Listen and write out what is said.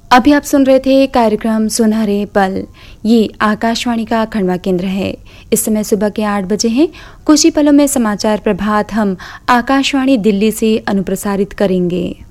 अभी आप सुन रहे थे कार्यक्रम सुनहरे पल। ये आकाशवाणी का खंडवा केंद्र है। इस समय सुबह के 8 बजे हैं। कुछ ही पलों में समाचार प्रभात हम आकाशवाणी दिल्ली से अनुप्रसारित करेंगे।